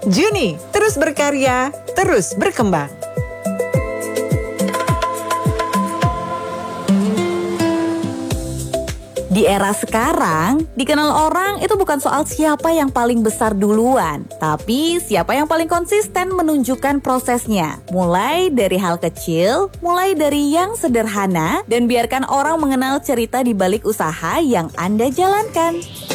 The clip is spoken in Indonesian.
Juni, terus berkarya, terus berkembang. Di era sekarang, dikenal orang itu bukan soal siapa yang paling besar duluan, tapi siapa yang paling konsisten menunjukkan prosesnya. Mulai dari hal kecil, mulai dari yang sederhana, dan biarkan orang mengenal cerita di balik usaha yang Anda jalankan.